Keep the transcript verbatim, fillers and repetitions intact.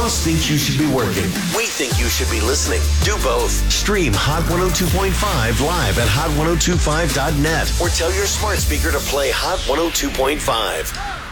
else thinks you should be working. We think you should be listening. Do both. Stream Hot one oh two point five live at hot ten twenty-five dot net or tell your smart speaker to play Hot one oh two point five.